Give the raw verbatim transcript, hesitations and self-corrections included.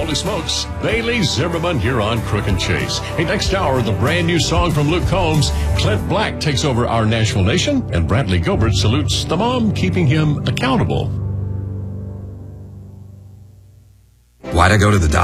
Holy smokes, Bailey Zimmerman here on Crook and Chase. Hey, next hour, the brand new song from Luke Combs. Clint Black takes over Our National Nation, and Bradley Gilbert salutes the mom keeping him accountable. Why'd I go to the doctor?